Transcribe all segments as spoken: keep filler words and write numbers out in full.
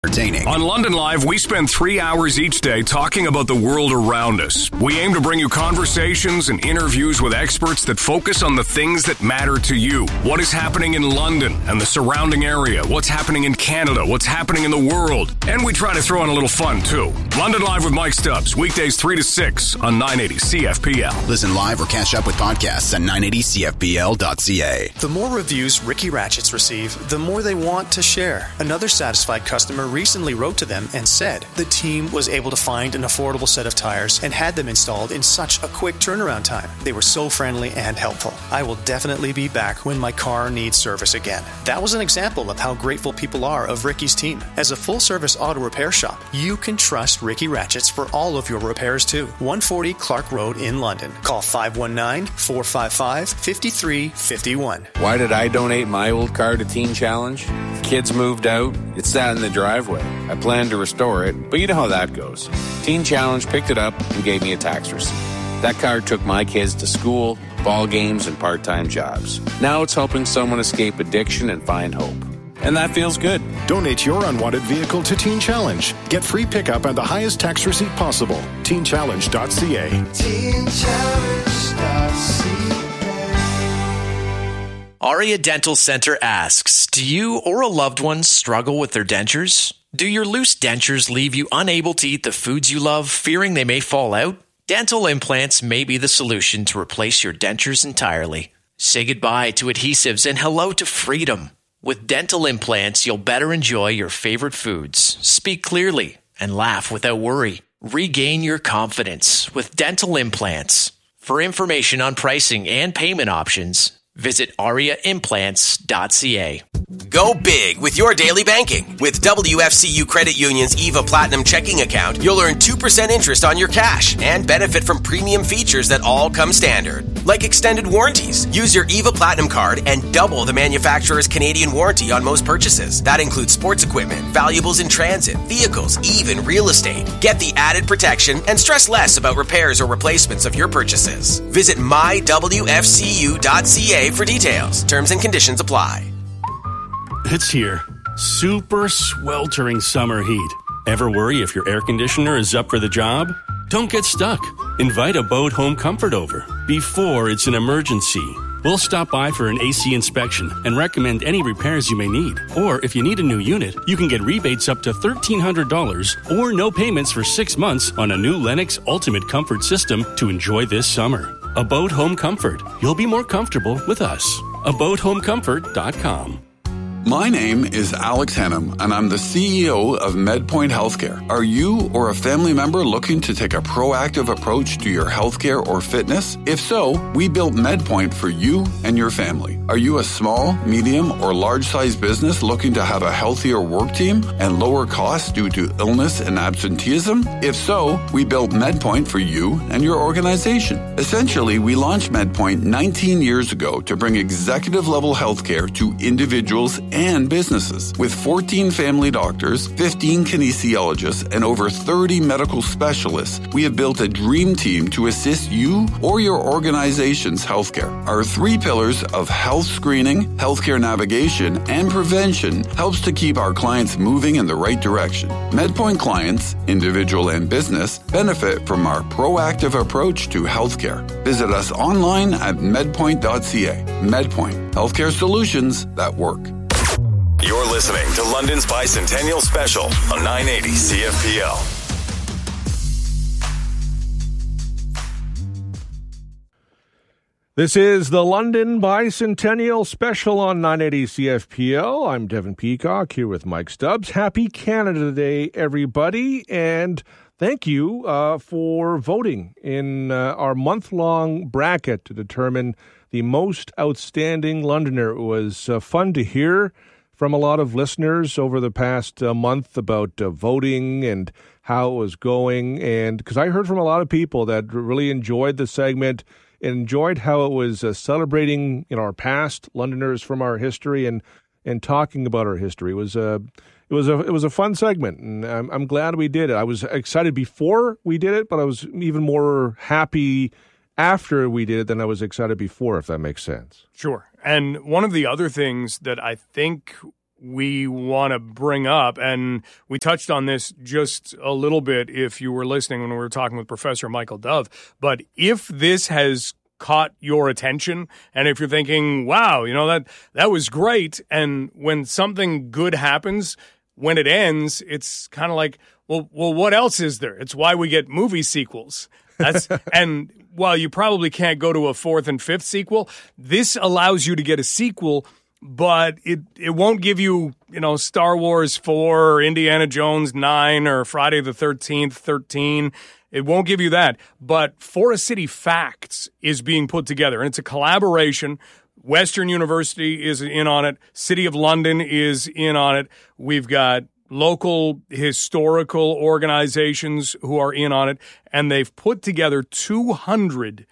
Entertaining. On London Live, we spend three hours each day talking about the world around us. We aim to bring you conversations and interviews with experts that focus on the things that matter to you. What is happening in London and the surrounding area? What's happening in Canada? What's happening in the world? And we try to throw in a little fun, too. London Live with Mike Stubbs, weekdays three to six on nine eighty C F P L. Listen live or catch up with podcasts at nine eighty C F P L dot C A. The more reviews Ricky Ratchets receive, the more they want to share. Another satisfied customer recently wrote to them and said the team was able to find an affordable set of tires and had them installed in such a quick turnaround time. They were so friendly and helpful. I will definitely be back when my car needs service again. That was an example of how grateful people are of Ricky's team. As a full-service auto repair shop, you can trust Ricky Ratchets for all of your repairs too. one forty Clark Road in London. Call five one nine, four five five, five three five one. Why did I donate my old car to Teen Challenge? Kids moved out. It sat in the driveway. I planned to restore it, but you know how that goes. Teen Challenge picked it up and gave me a tax receipt. That car took my kids to school, ball games, and part-time jobs. Now it's helping someone escape addiction and find hope. And that feels good. Donate your unwanted vehicle to Teen Challenge. Get free pickup and the highest tax receipt possible. teen challenge dot c a. teen challenge dot c a. Aria Dental Center asks, do you or a loved one struggle with their dentures? Do your loose dentures leave you unable to eat the foods you love, fearing they may fall out? Dental implants may be the solution to replace your dentures entirely. Say goodbye to adhesives and hello to freedom. With dental implants, you'll better enjoy your favorite foods, speak clearly, and laugh without worry. Regain your confidence with dental implants. For information on pricing and payment options, visit aria implants dot c a. Go big with your daily banking. With W F C U Credit Union's EVA Platinum checking account, you'll earn two percent interest on your cash and benefit from premium features that all come standard, like extended warranties. Use your EVA Platinum card and double the manufacturer's Canadian warranty on most purchases. That includes sports equipment, valuables in transit, vehicles, even real estate. Get the added protection and stress less about repairs or replacements of your purchases. Visit my w f c u dot c a for details. Terms and conditions apply. It's here. Super sweltering summer heat. Ever worry if your air conditioner is up for the job? Don't get stuck. Invite Abode Home Comfort over before it's an emergency. We'll stop by for an A C inspection and recommend any repairs you may need. Or if you need a new unit, you can get rebates up to thirteen hundred dollars or no payments for six months on a new Lennox Ultimate Comfort system to enjoy this summer. Abode Home Comfort. You'll be more comfortable with us. abode home comfort dot com. My name is Alex Hennum, and I'm the C E O of MedPoint Healthcare. Are you or a family member looking to take a proactive approach to your healthcare or fitness? If so, we built MedPoint for you and your family. Are you a small, medium, or large-sized business looking to have a healthier work team and lower costs due to illness and absenteeism? If so, we built MedPoint for you and your organization. Essentially, we launched MedPoint nineteen years ago to bring executive-level healthcare to individuals and businesses. With fourteen family doctors, fifteen kinesiologists, and over thirty medical specialists, we have built a dream team to assist you or your organization's healthcare. Our three pillars of health screening, healthcare navigation, and prevention helps to keep our clients moving in the right direction. MedPoint clients, individual and business, benefit from our proactive approach to healthcare. Visit us online at medpoint dot c a. MedPoint, healthcare solutions that work. You're listening to London's Bicentennial Special on nine eighty C F P L. This is the London Bicentennial Special on nine eighty C F P L. I'm Devin Peacock here with Mike Stubbs. Happy Canada Day, everybody, and thank you uh, for voting in uh, our month-long bracket to determine the most outstanding Londoner. It was uh, fun to hear from a lot of listeners over the past uh, month about uh, voting and how it was going. And because I heard from a lot of people that really enjoyed the segment, enjoyed how it was uh, celebrating you know, our past Londoners from our history and and talking about our history. It was a it was a it was a fun segment, and I'm, I'm glad we did it. I was excited before we did it, but I was even more happy after we did it than I was excited before, if that makes sense. Sure. And one of the other things that I think we want to bring up, and we touched on this just a little bit if you were listening when we were talking with Professor Michael Dove, but if this has caught your attention, and if you're thinking, wow, you know, that that was great, and when something good happens, when it ends, it's kind of like, well, well, what else is there? It's why we get movie sequels. That's and while you probably can't go to a fourth and fifth sequel, this allows you to get a sequel, but it, it won't give you, you know, Star Wars four or Indiana Jones nine or Friday the thirteenth thirteen. It won't give you that. But Forest City Facts is being put together, and it's a collaboration. Western University is in on it. City of London is in on it. We've got local historical organizations who are in on it, and they've put together two hundred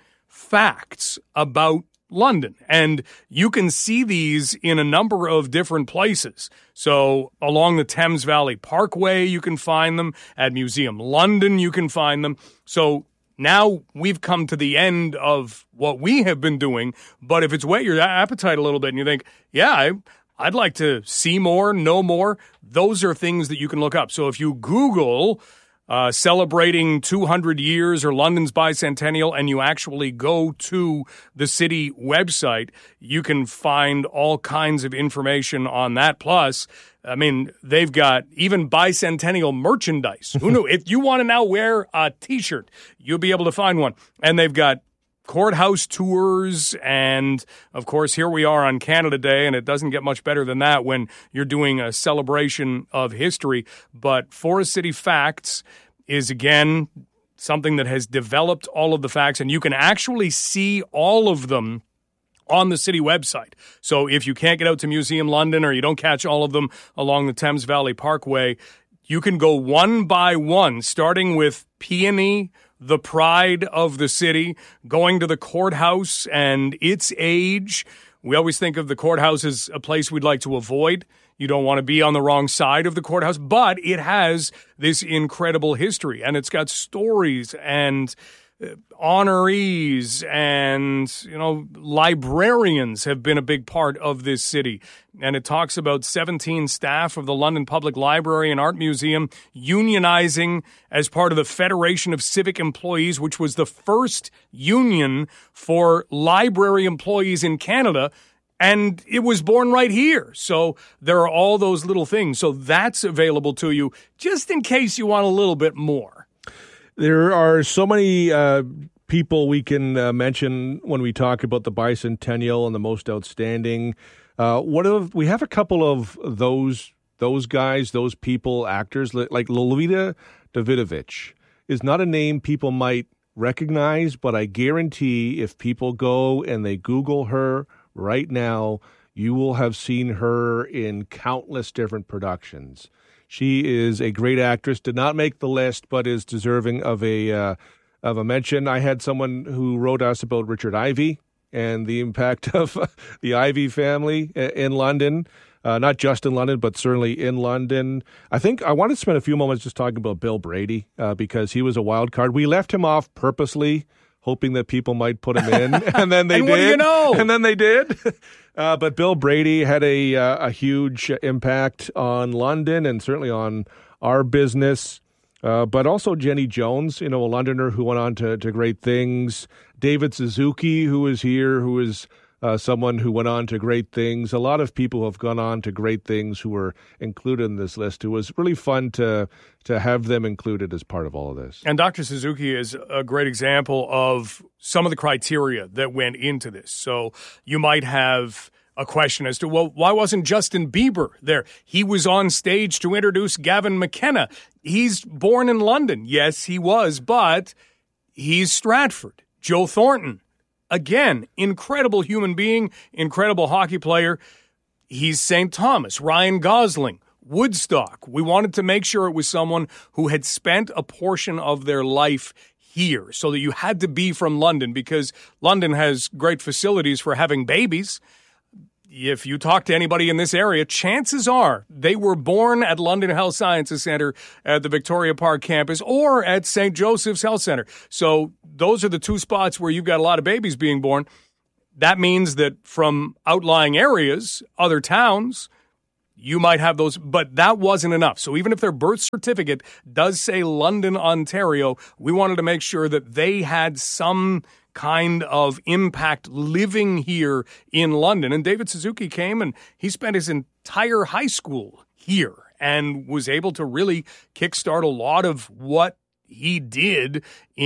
facts about London. And you can see these in a number of different places. So along the Thames Valley Parkway, you can find them. At Museum London, you can find them. So now we've come to the end of what we have been doing. But if it's whet your appetite a little bit and you think, yeah, I, I'd like to see more, know more, those are things that you can look up. So if you Google Uh, celebrating two hundred years or London's bicentennial, and you actually go to the city website, you can find all kinds of information on that. Plus, I mean, they've got even bicentennial merchandise. Who knew? If you want to now wear a T-shirt, you'll be able to find one. And they've got courthouse tours, and of course here we are on Canada Day, and it doesn't get much better than that when you're doing a celebration of history. But Forest City Facts is again something that has developed all of the facts, and you can actually see all of them on the city website. So if you can't get out to Museum London, or you don't catch all of them along the Thames Valley Parkway, you can go one by one, starting with Peony, the pride of the city, going to the courthouse and its age. We always think of the courthouse as a place we'd like to avoid. You don't want to be on the wrong side of the courthouse, but it has this incredible history, and it's got stories and honorees, and, you know, librarians have been a big part of this city. And it talks about seventeen staff of the London Public Library and Art Museum unionizing as part of the Federation of Civic Employees, which was the first union for library employees in Canada. And it was born right here. So there are all those little things. So that's available to you just in case you want a little bit more. There are so many uh, people we can uh, mention when we talk about the bicentennial and the most outstanding. Uh, what if we have a couple of those those guys, those people, actors, like Lolita Davidovich is not a name people might recognize, but I guarantee if people go and they Google her right now, you will have seen her in countless different productions. She is a great actress, did not make the list, but is deserving of a uh, of a mention. I had someone who wrote us about Richard Ivey and the impact of the Ivey family in London, uh, not just in London, but certainly in London. I think I want to spend a few moments just talking about Bill Brady uh, because he was a wild card. We left him off purposely, hoping that people might put him in, and then they and did. What do you know? And then they did. Uh, but Bill Brady had a uh, a huge impact on London and certainly on our business. Uh, but also Jenny Jones, you know, a Londoner who went on to, to great things. David Suzuki, who is here, who is uh, someone who went on to great things. A lot of people have gone on to great things who were included in this list. It was really fun to to have them included as part of all of this. And Doctor Suzuki is a great example of some of the criteria that went into this. So you might have a question as to, well, why wasn't Justin Bieber there? He was on stage to introduce Gavin McKenna. He's born in London. Yes, he was, but he's Stratford. Joe Thornton, again, incredible human being, incredible hockey player. He's Saint Thomas. Ryan Gosling, Woodstock. We wanted to make sure it was someone who had spent a portion of their life here, so that you had to be from London, because London has great facilities for having babies. If you talk to anybody in this area, chances are they were born at London Health Sciences Centre at the Victoria Park campus or at Saint Joseph's Health Centre. So those are the two spots where you've got a lot of babies being born. That means that from outlying areas, other towns, you might have those, but that wasn't enough. So even if their birth certificate does say London, Ontario, we wanted to make sure that they had some kind of impact living here in London. And David Suzuki came and he spent his entire high school here and was able to really kickstart a lot of what he did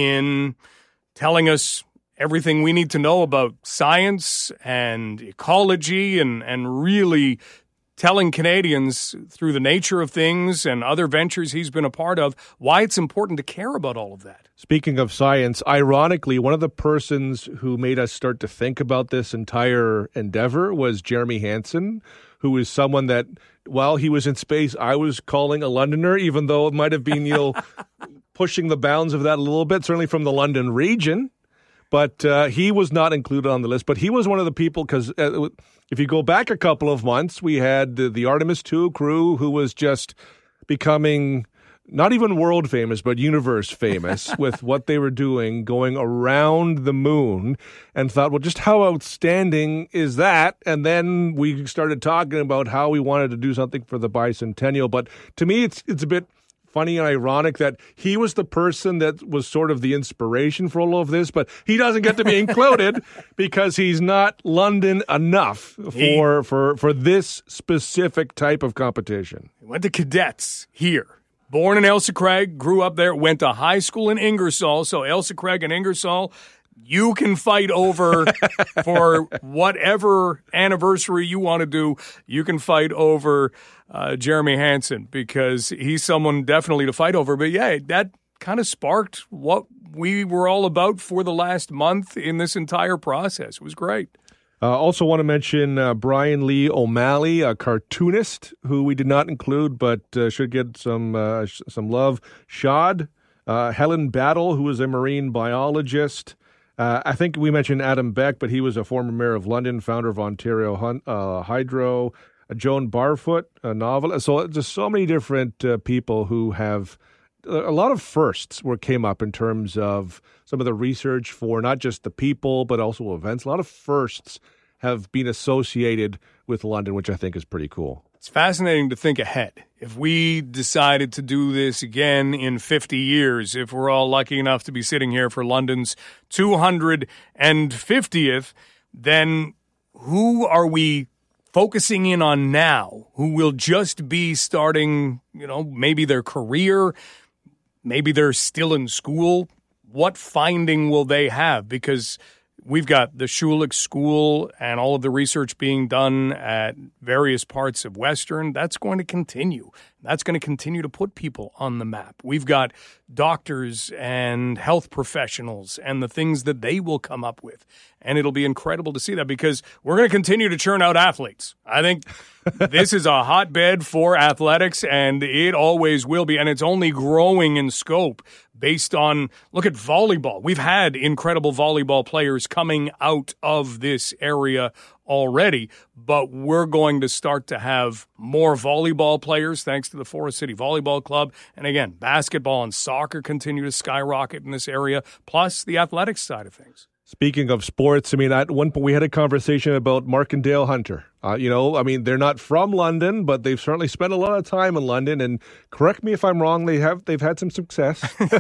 in telling us everything we need to know about science and ecology and, and really telling Canadians through the nature of things and other ventures he's been a part of why it's important to care about all of that. Speaking of science, ironically, one of the persons who made us start to think about this entire endeavor was Jeremy Hansen, who is someone that, while he was in space, I was calling a Londoner, even though it might have been, you know, pushing the bounds of that a little bit, certainly from the London region. But uh, he was not included on the list. But he was one of the people, because uh, if you go back a couple of months, we had the, the Artemis two crew who was just becoming not even world famous, but universe famous with what they were doing, going around the moon, and thought, well, just how outstanding is that? And then we started talking about how we wanted to do something for the bicentennial. But to me, it's it's a bit funny and ironic that he was the person that was sort of the inspiration for all of this, but he doesn't get to be included because he's not London enough for, he, for, for this specific type of competition. He went to cadets here. Born in Ailsa Craig, grew up there, went to high school in Ingersoll. So Ailsa Craig and Ingersoll, you can fight over for whatever anniversary you want to do. You can fight over uh, Jeremy Hansen because he's someone definitely to fight over. But yeah, that kind of sparked what we were all about for the last month in this entire process. It was great. Uh, also want to mention uh, Brian Lee O'Malley, a cartoonist who we did not include but uh, should get some uh, sh- some love. Shad, uh, Helen Battle, who is a marine biologist. Uh, I think we mentioned Adam Beck, but he was a former mayor of London, founder of Ontario Hun- uh, Hydro. Uh, Joan Barfoot, a novelist. So just so many different uh, people who have a lot of firsts where came up in terms of some of the research for not just the people, but also events. A lot of firsts have been associated with London, which I think is pretty cool. It's fascinating to think ahead. If we decided to do this again in fifty years, if we're all lucky enough to be sitting here for London's two hundred fiftieth, then who are we focusing in on now who will just be starting, you know, maybe their career, maybe they're still in school? What finding will they have? Because we've got the Schulich School and all of the research being done at various parts of Western. That's going to continue. That's going to continue to put people on the map. We've got doctors and health professionals and the things that they will come up with. And it'll be incredible to see that because we're going to continue to churn out athletes. I think this is a hotbed for athletics, and it always will be. And it's only growing in scope based on, look at volleyball. We've had incredible volleyball players coming out of this area already, but we're going to start to have more volleyball players thanks to the Forest City Volleyball Club. And again, basketball and soccer continue to skyrocket in this area, plus the athletics side of things. Speaking of sports, I mean, at one point we had a conversation about Markendale Hunter. Uh, you know, I mean, they're not from London, but they've certainly spent a lot of time in London. And correct me if I'm wrong, they have they've had some success.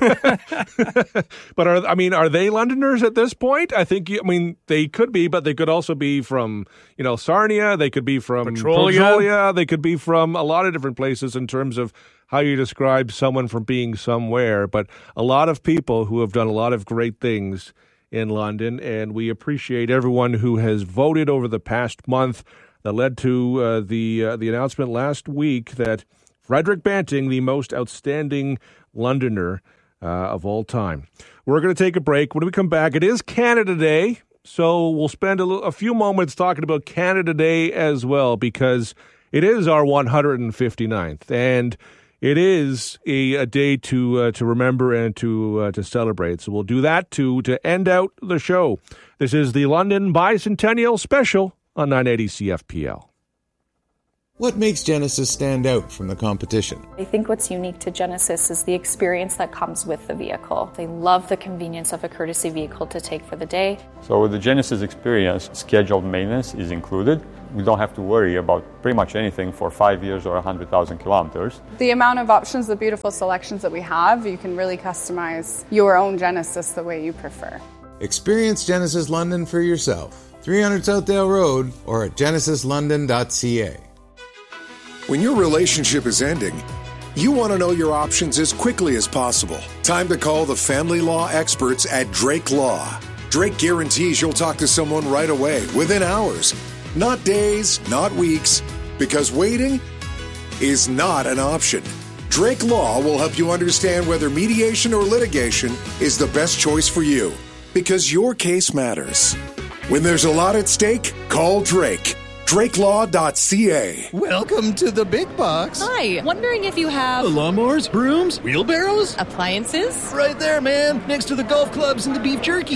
But are I mean, are they Londoners at this point? I think. I mean, they could be, but they could also be from you know Sarnia. They could be from Petrolia. Petrolia. They could be from a lot of different places in terms of how you describe someone from being somewhere. But a lot of people who have done a lot of great things in London, and we appreciate everyone who has voted over the past month. That led to uh, the uh, the announcement last week that Frederick Banting, the most outstanding Londoner uh, of all time. We're going to take a break. When we come back, it is Canada Day, so we'll spend a, little, a few moments talking about Canada Day as well, because it is our one hundred fifty-ninth, and it is a, a day to uh, to remember and to uh, to celebrate. So we'll do that to to end out the show. This is the London Bicentennial Special on nine eighty C F P L. What makes Genesis stand out from the competition? I think what's unique to Genesis is the experience that comes with the vehicle. They love the convenience of a courtesy vehicle to take for the day. So with the Genesis experience, scheduled maintenance is included. We don't have to worry about pretty much anything for five years or one hundred thousand kilometers. The amount of options, the beautiful selections that we have, you can really customize your own Genesis the way you prefer. Experience Genesis London for yourself. three hundred Southdale Road or at genesis london dot c a. When your relationship is ending, you want to know your options as quickly as possible. Time to call the family law experts at Drake Law. Drake guarantees you'll talk to someone right away, within hours. Not days, not weeks, because waiting is not an option. Drake Law will help you understand whether mediation or litigation is the best choice for you, because your case matters. When there's a lot at stake, call Drake. drake law dot c a. Welcome to the big box. Hi, wondering if you have lawnmowers, brooms, wheelbarrows, appliances? Right there, man, next to the golf clubs and the beef jerky.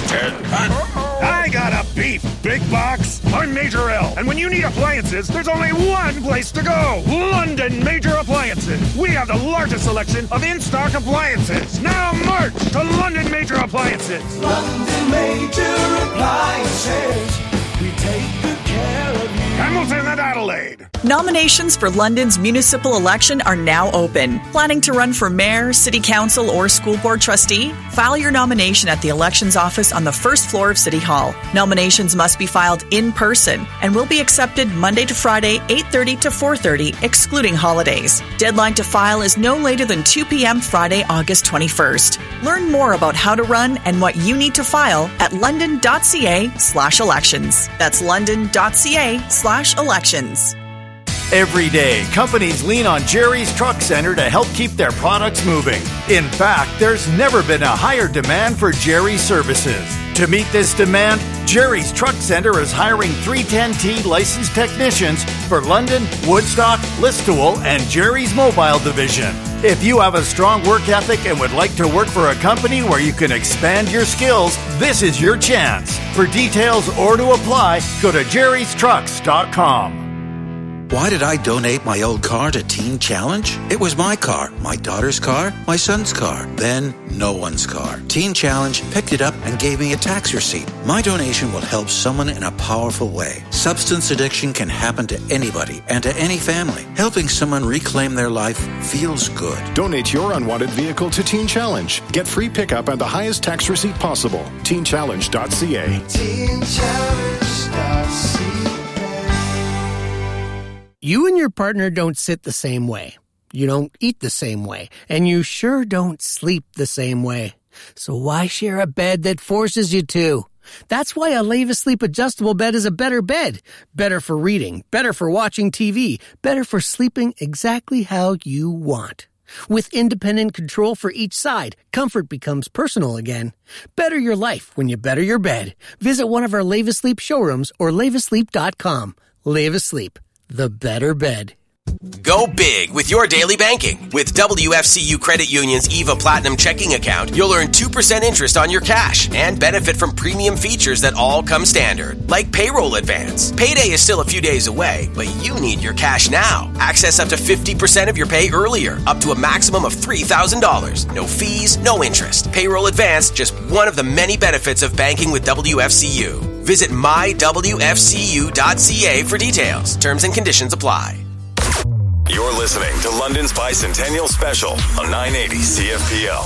I got a beef big box. I'm Major L, and when you need appliances, there's only one place to go. London Major Appliances. We have the largest selection of in-stock appliances. Now march to London Major Appliances. London Major Appliances. We take good care of you. Hamilton and Adelaide. Nominations for London's municipal election are now open. Planning to run for mayor, city council, or school board trustee? File your nomination at the elections office on the first floor of City Hall. Nominations must be filed in person and will be accepted Monday to Friday, eight thirty to four thirty, excluding holidays. Deadline to file is no later than two p.m. Friday, August twenty-first. Learn more about how to run and what you need to file at london dot c a slash elections. That's london dot c a slash elections. Every day, companies lean on Jerry's Truck Center to help keep their products moving. In fact, there's never been a higher demand for Jerry's services. To meet this demand, Jerry's Truck Center is hiring three ten T licensed technicians for London, Woodstock, Listowel, and Jerry's Mobile Division. If you have a strong work ethic and would like to work for a company where you can expand your skills, this is your chance. For details or to apply, go to jerrys trucks dot com. Why did I donate my old car to Teen Challenge? It was my car, my daughter's car, my son's car, then no one's car. Teen Challenge picked it up and gave me a tax receipt. My donation will help someone in a powerful way. Substance addiction can happen to anybody and to any family. Helping someone reclaim their life feels good. Donate your unwanted vehicle to Teen Challenge. Get free pickup and the highest tax receipt possible. teen challenge dot c a. teen challenge dot c a. You and your partner don't sit the same way. You don't eat the same way. And you sure don't sleep the same way. So why share a bed that forces you to? That's why a Leva Sleep adjustable bed is a better bed. Better for reading, better for watching T V, better for sleeping exactly how you want. With independent control for each side, comfort becomes personal again. Better your life when you better your bed. Visit one of our Leva Sleep showrooms or leva sleep dot com. Leva Sleep. The better bed. Go big with your daily banking. With W F C U Credit Union's EVA Platinum checking account, you'll earn two percent interest on your cash and benefit from premium features that all come standard, like payroll advance. Payday is still a few days away, but you need your cash now. Access up to fifty percent of your pay earlier, up to a maximum of three thousand dollars. No fees, no interest. Payroll advance, just one of the many benefits of banking with W F C U. Visit my w f c u dot c a for details. Terms and conditions apply. You're listening to London's Bicentennial Special on nine eighty C F P L.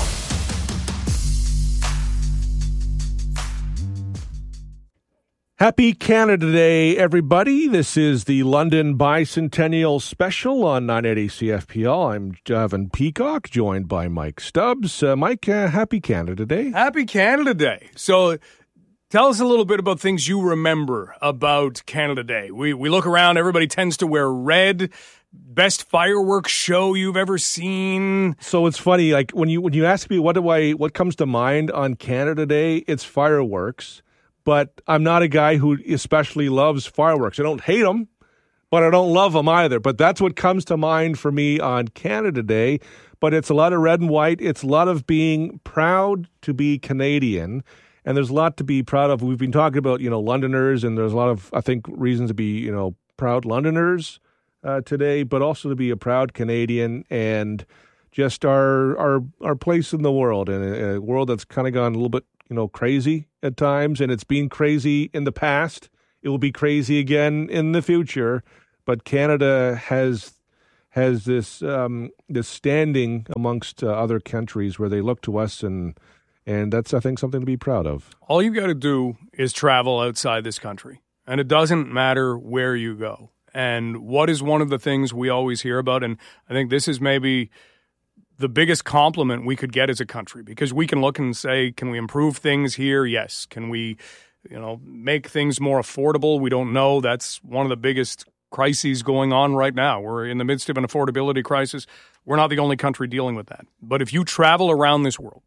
Happy Canada Day, everybody. This is the London Bicentennial Special on nine eighty C F P L. I'm Devin Peacock, joined by Mike Stubbs. Uh, Mike, uh, happy Canada Day. Happy Canada Day. So tell us a little bit about things you remember about Canada Day. We we look around, everybody tends to wear red. Best fireworks show you've ever seen. So it's funny, like when you when you ask me what do I what comes to mind on Canada Day, it's fireworks. But I'm not a guy who especially loves fireworks. I don't hate them, but I don't love them either. But that's what comes to mind for me on Canada Day. But it's a lot of red and white. It's a lot of being proud to be Canadian. And there's a lot to be proud of. We've been talking about, you know, Londoners, and there's a lot of, I think, reasons to be, you know, proud Londoners. uh, today, but also to be a proud Canadian and just our our our place in the world, and a, a world that's kind of gone a little bit, you know, crazy at times, and it's been crazy in the past. It will be crazy again in the future, but Canada has has this um, this standing amongst uh, other countries where they look to us, and and that's, I think, something to be proud of. All you've got to do is travel outside this country, and it doesn't matter where you go. And what is one of the things we always hear about, and I think this is maybe the biggest compliment we could get as a country, because we can look and say, can we improve things here? Yes. Can we, you know, make things more affordable? We don't know. That's one of the biggest crises going on right now. We're in the midst of an affordability crisis. We're not the only country dealing with that. But if you travel around this world,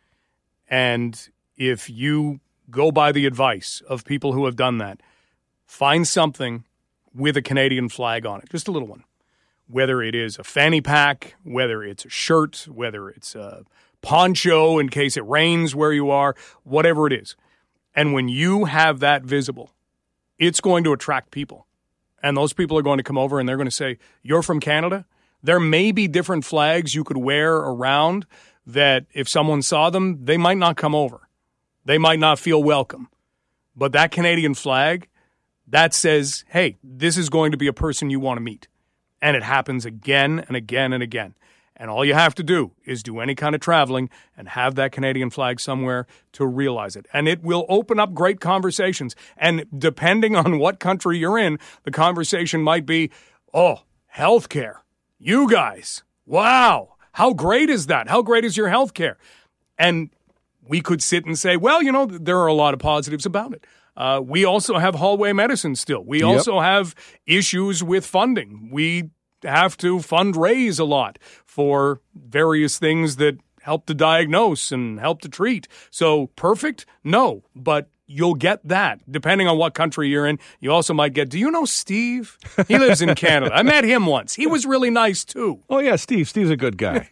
and if you go by the advice of people who have done that, find something with a Canadian flag on it, just a little one. Whether it is a fanny pack, whether it's a shirt, whether it's a poncho in case it rains where you are, whatever it is. And when you have that visible, it's going to attract people. And those people are going to come over and they're going to say, you're from Canada? There may be different flags you could wear around that if someone saw them, they might not come over. They might not feel welcome. But that Canadian flag, that says, hey, this is going to be a person you want to meet. And it happens again and again and again. And all you have to do is do any kind of traveling and have that Canadian flag somewhere to realize it. And it will open up great conversations. And depending on what country you're in, the conversation might be, oh, healthcare. You guys, wow, how great is that? How great is your healthcare? And we could sit and say, well, you know, there are a lot of positives about it. Uh, we also have hallway medicine still. We Yep. also have issues with funding. We have to fundraise a lot for various things that help to diagnose and help to treat. So perfect? No, but you'll get that depending on what country you're in. You also might get, do you know Steve? He lives in Canada. I met him once. He was really nice too. Oh, yeah, Steve. Steve's a good guy.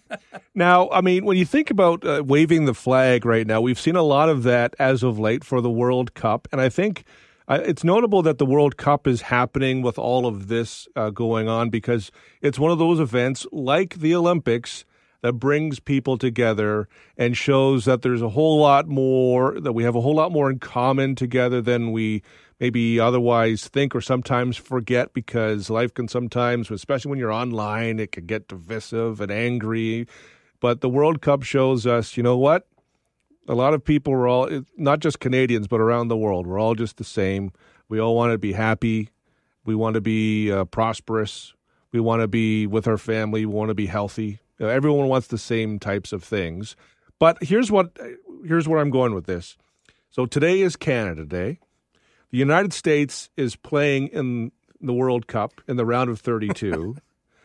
Now, I mean, when you think about uh, waving the flag right now, we've seen a lot of that as of late for the World Cup. And I think uh, it's notable that the World Cup is happening with all of this uh, going on, because it's one of those events like the Olympics that brings people together and shows that there's a whole lot more, that we have a whole lot more in common together than we maybe otherwise think or sometimes forget, because life can sometimes, especially when you're online, it can get divisive and angry. But the World Cup shows us, you know what? A lot of people are all, not just Canadians, but around the world, we're all just the same. We all want to be happy. We want to be uh, prosperous. We want to be with our family. We want to be healthy. You know, everyone wants the same types of things. But here's what here's where I'm going with this. So today is Canada Day. The United States is playing in the World Cup in the round of thirty-two.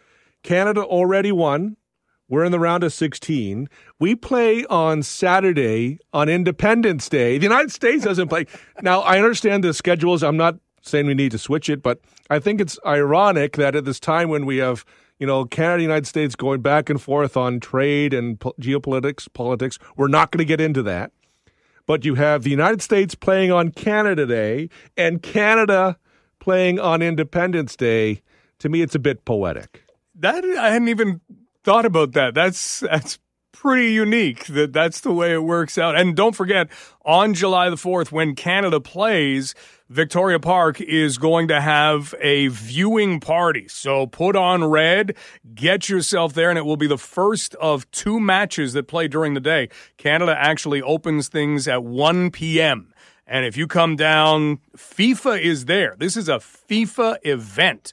Canada already won. We're in the round of sixteen. We play on Saturday on Independence Day. The United States doesn't play. Now, I understand the schedules. I'm not saying we need to switch it, but I think it's ironic that at this time when we have, you know, Canada and the United States going back and forth on trade and po- geopolitics, politics, we're not going to get into that. But you have the United States playing on Canada Day and Canada playing on Independence Day. To me, it's a bit poetic. That I hadn't even thought about that. That's that's pretty unique that that's the way it works out. And don't forget, on July the fourth, when Canada plays, Victoria Park is going to have a viewing party. So put on red, get yourself there, and it will be the first of two matches that play during the day. Canada actually opens things at one p.m. And if you come down, FIFA is there. This is a FIFA event.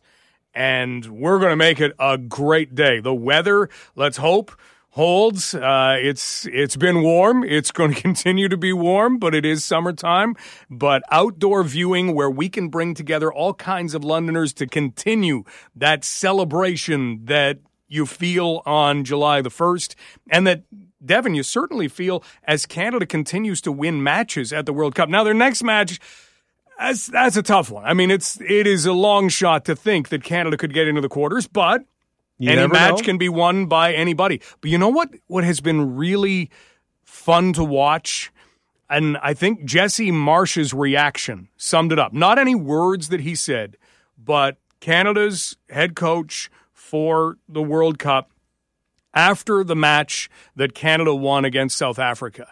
And we're going to make it a great day. The weather, let's hope, holds. Uh, it's it's been warm. It's going to continue to be warm, but it is summertime. But outdoor viewing where we can bring together all kinds of Londoners to continue that celebration that you feel on July the first, and that, Devin, you certainly feel as Canada continues to win matches at the World Cup. Now, their next match, That's that's a tough one. I mean, it's it is a long shot to think that Canada could get into the quarters, but You any never match know. can be won by anybody. But you know what? What has been really fun to watch, and I think Jesse Marsh's reaction summed it up. Not any words that he said, but Canada's head coach for the World Cup, after the match that Canada won against South Africa,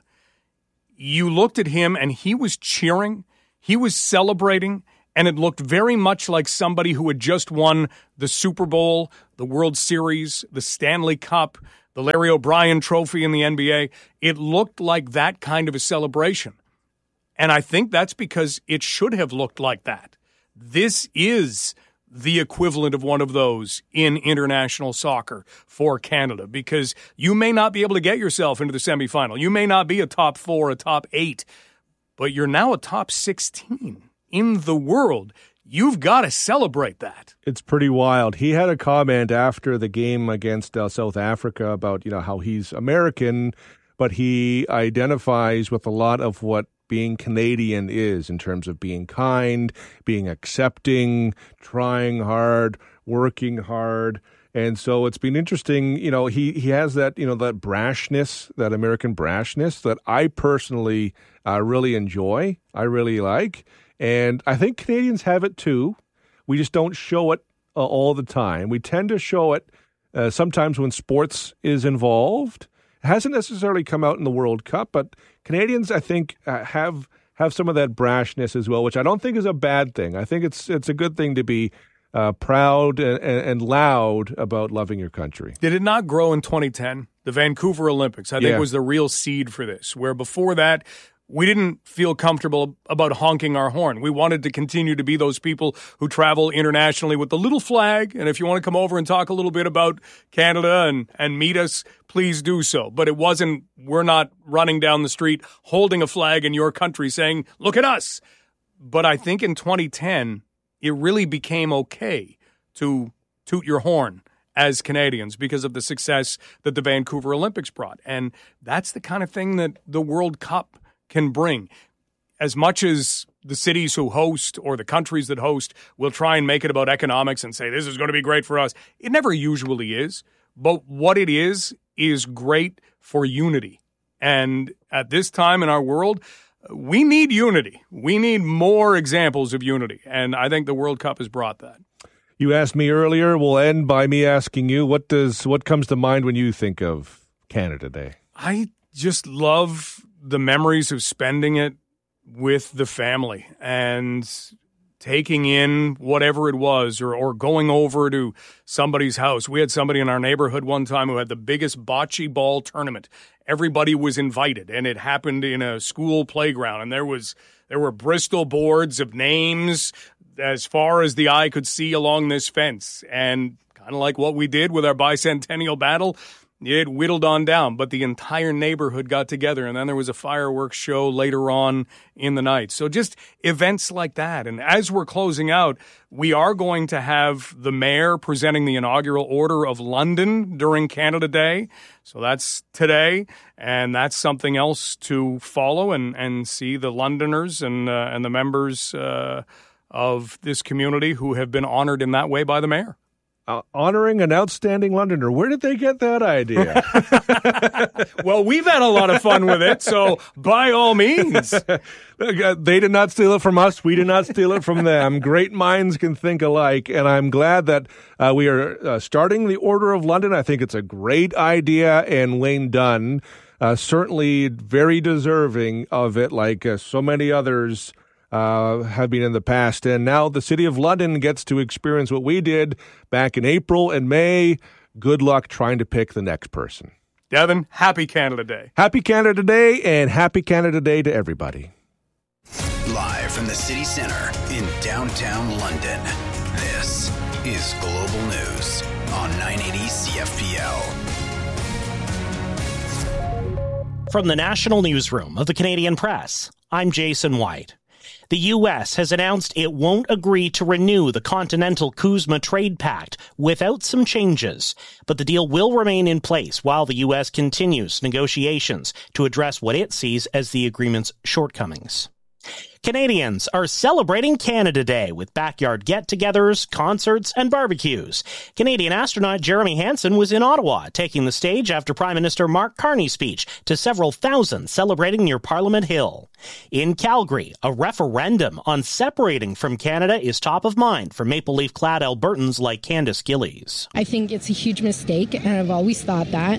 you looked at him and he was cheering, he was celebrating, and it looked very much like somebody who had just won the Super Bowl, the World Series, the Stanley Cup, the Larry O'Brien Trophy in the N B A. It looked like that kind of a celebration. And I think that's because it should have looked like that. This is the equivalent of one of those in international soccer for Canada, because you may not be able to get yourself into the semifinal. You may not be a top four, a top eight, but you're now a top sixteen in the world. You've got to celebrate that. It's pretty wild. He had a comment after the game against uh, South Africa about, you know, how he's American, but he identifies with a lot of what being Canadian is in terms of being kind, being accepting, trying hard, working hard. And so it's been interesting. You know, he, he has that, you know, that brashness, that American brashness that I personally uh, really enjoy. I really like. And I think Canadians have it too. We just don't show it uh, all the time. We tend to show it uh, sometimes when sports is involved. It hasn't necessarily come out in the World Cup, but Canadians, I think, uh, have have some of that brashness as well, which I don't think is a bad thing. I think it's it's a good thing to be uh, proud and, and loud about loving your country. Did it not grow in twenty ten? The Vancouver Olympics, I think, Yeah. was the real seed for this, where before that, we didn't feel comfortable about honking our horn. We wanted to continue to be those people who travel internationally with the little flag. And if you want to come over and talk a little bit about Canada and, and meet us, please do so. But it wasn't, we're not running down the street holding a flag in your country saying, look at us. But I think in twenty ten, it really became okay to toot your horn as Canadians because of the success that the Vancouver Olympics brought. And that's the kind of thing that the World Cup can bring. As much as the cities who host or the countries that host will try and make it about economics and say this is going to be great for us, it never usually is. But what it is is great for unity. And at this time in our world, we need unity. We need more examples of unity. And I think the World Cup has brought that. You asked me earlier. We'll end by me asking you, what does what comes to mind when you think of Canada Day? I just love the memories of spending it with the family and taking in whatever it was, or, or going over to somebody's house. We had somebody in our neighborhood one time who had the biggest bocce ball tournament. Everybody was invited, and it happened in a school playground, and there was there were Bristol boards of names as far as the eye could see along this fence. And kind of like what we did with our bicentennial battle, it whittled on down, but the entire neighborhood got together, and then there was a fireworks show later on in the night. So just events like that. And as we're closing out, we are going to have the mayor presenting the inaugural Order of London during Canada Day. So that's today, and that's something else to follow and, and see the Londoners and, uh, and the members uh, of this community who have been honored in that way by the mayor. Uh, honoring an outstanding Londoner. Where did they get that idea? Well, we've had a lot of fun with it, so by all means. They did not steal it from us. We did not steal it from them. Great minds can think alike, and I'm glad that uh, we are uh, starting the Order of London. I think it's a great idea, and Wayne Dunn uh, certainly very deserving of it, like uh, so many others Uh, have been in the past. And now the City of London gets to experience what we did back in April and May. Good luck trying to pick the next person. Devin, happy Canada Day. Happy Canada Day, and happy Canada Day to everybody. Live from the city center in downtown London, this is Global News on nine eighty C F P L. From the National Newsroom of the Canadian Press, I'm Jason White. The U S has announced it won't agree to renew the Continental CUSMA Trade Pact without some changes, but the deal will remain in place while the U S continues negotiations to address what it sees as the agreement's shortcomings. Canadians are celebrating Canada Day with backyard get-togethers, concerts, and barbecues. Canadian astronaut Jeremy Hansen was in Ottawa, taking the stage after Prime Minister Mark Carney's speech to several thousand celebrating near Parliament Hill. In Calgary, a referendum on separating from Canada is top of mind for Maple Leaf-clad Albertans like Candice Gillies. I think it's a huge mistake, and I've always thought that.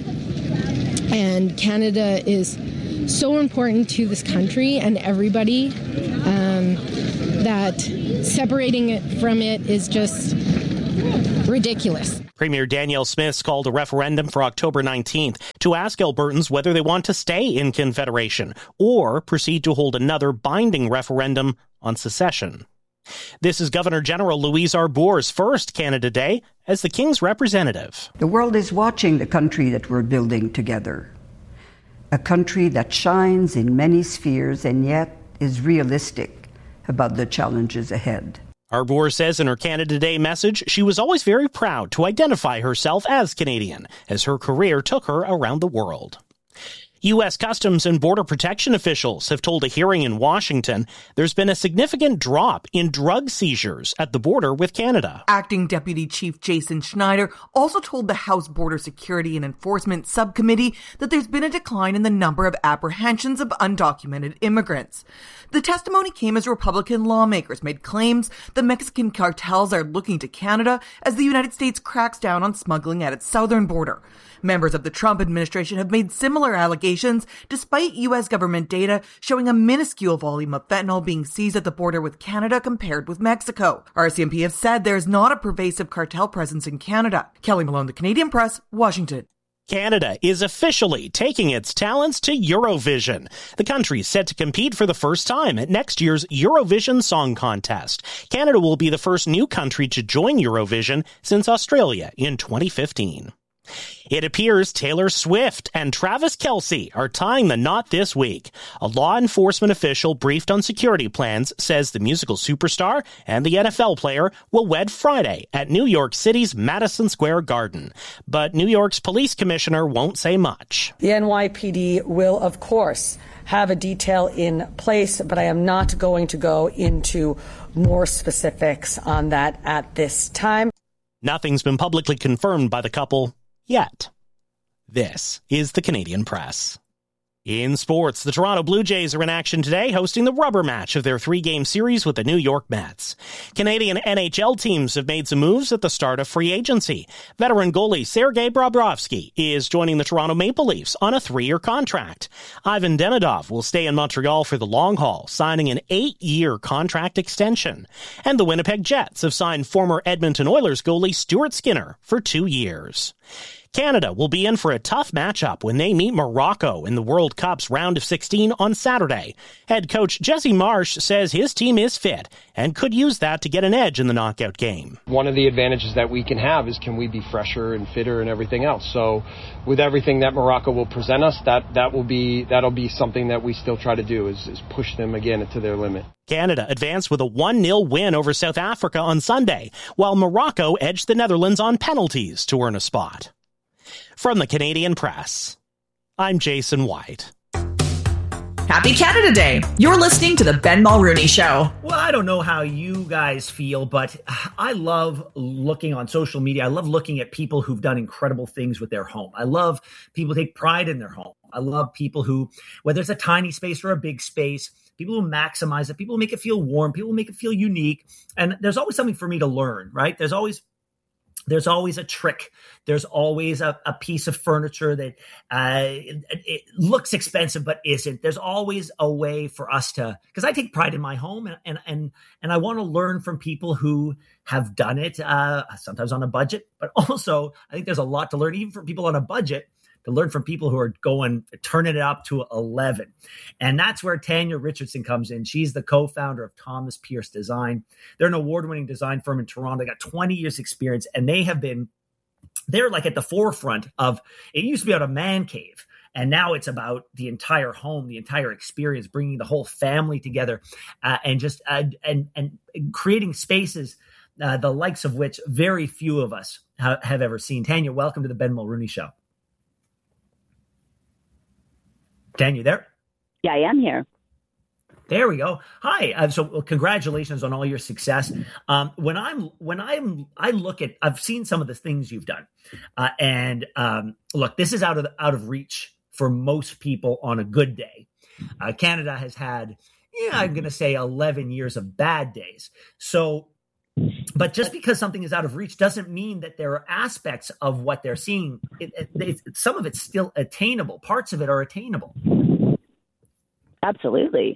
And Canada is so important to this country and everybody um, that separating it from it is just ridiculous. Premier Danielle Smith called a referendum for October nineteenth to ask Albertans whether they want to stay in Confederation or proceed to hold another binding referendum on secession. This is Governor General Louise Arbour's first Canada Day as the King's representative. The world is watching the country that we're building together. A country that shines in many spheres and yet is realistic about the challenges ahead. Arbour says in her Canada Day message she was always very proud to identify herself as Canadian, as her career took her around the world. U S Customs and Border Protection officials have told a hearing in Washington there's been a significant drop in drug seizures at the border with Canada. Acting Deputy Chief Jason Schneider also told the House Border Security and Enforcement Subcommittee that there's been a decline in the number of apprehensions of undocumented immigrants. The testimony came as Republican lawmakers made claims that Mexican cartels are looking to Canada as the United States cracks down on smuggling at its southern border. Members of the Trump administration have made similar allegations, despite U S government data showing a minuscule volume of fentanyl being seized at the border with Canada compared with Mexico. R C M P have said there's not a pervasive cartel presence in Canada. Kelly Malone, The Canadian Press, Washington. Canada is officially taking its talents to Eurovision. The country is set to compete for the first time at next year's Eurovision Song Contest. Canada will be the first new country to join Eurovision since Australia in twenty fifteen. It appears Taylor Swift and Travis Kelce are tying the knot this week. A law enforcement official briefed on security plans says the musical superstar and the N F L player will wed Friday at New York City's Madison Square Garden. But New York's police commissioner won't say much. The N Y P D will, of course, have a detail in place, but I am not going to go into more specifics on that at this time. Nothing's been publicly confirmed by the couple yet. This is the Canadian Press. In sports, the Toronto Blue Jays are in action today, hosting the rubber match of their three-game series with the New York Mets. Canadian N H L teams have made some moves at the start of free agency. Veteran goalie Sergei Bobrovsky is joining the Toronto Maple Leafs on a three-year contract. Ivan Demidov will stay in Montreal for the long haul, signing an eight-year contract extension. And the Winnipeg Jets have signed former Edmonton Oilers goalie Stuart Skinner for two years. Canada will be in for a tough matchup when they meet Morocco in the World Cup's round of sixteen on Saturday. Head coach Jesse Marsh says his team is fit and could use that to get an edge in the knockout game. One of the advantages that we can have is can we be fresher and fitter and everything else. So with everything that Morocco will present us, that, that will be, that'll be something that we still try to do is, is push them again to their limit. Canada advanced with a one nil win over South Africa on Sunday, while Morocco edged the Netherlands on penalties to earn a spot. From the Canadian Press, I'm Jason White. Happy Canada Day. You're listening to the Ben Mulrooney Show. Well, I don't know how you guys feel, but I love looking on social media. I love looking at people who've done incredible things with their home. I love people who take pride in their home. I love people who, whether it's a tiny space or a big space, people who maximize it, people who make it feel warm, people who make it feel unique. And there's always something for me to learn, right? There's always There's always a trick. There's always a, a piece of furniture that uh, it, it looks expensive but isn't. There's always a way for us to, because I take pride in my home and and and, and I want to learn from people who have done it, uh, sometimes on a budget, but also I think there's a lot to learn, even for people on a budget, to learn from people who are going, turning it up to eleven. And that's where Tanya Richardson comes in. She's the co-founder of Thomas Pierce Design. They're an award-winning design firm in Toronto. They got twenty years experience, and they have been, they're like at the forefront of, it used to be about a man cave. And now it's about the entire home, the entire experience, bringing the whole family together uh, and just uh, and and creating spaces, uh, the likes of which very few of us ha- have ever seen. Tanya, welcome to the Ben Mulrooney Show. Tanya, you there? Yeah, I am here. There we go. Hi. Uh, so well, congratulations on all your success. Um, when I'm, when I'm, I look at, I've seen some of the things you've done, uh, and um, look, this is out of out of reach for most people on a good day. Uh, Canada has had, yeah, I'm going to say eleven years of bad days. So, but just because something is out of reach doesn't mean that there are aspects of what they're seeing. It, it, it's, some of it's still attainable. Parts of it are attainable. Absolutely.